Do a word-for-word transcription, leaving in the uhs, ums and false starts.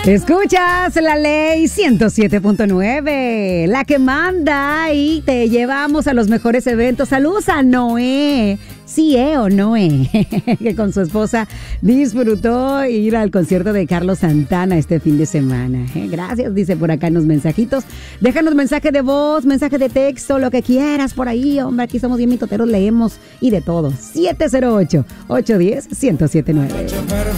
Escuchas la ley ciento siete punto nueve, la que manda y te llevamos a los mejores eventos. Saludos a Noé, sí, eh, o Noé, que con su esposa disfrutó ir al concierto de Carlos Santana este fin de semana. Gracias, dice por acá en los mensajitos. Déjanos mensaje de voz, mensaje de texto, lo que quieras por ahí, hombre. Aquí somos bien mitoteros, leemos y de todo. siete cero ocho, ocho uno cero, uno cero siete nueve.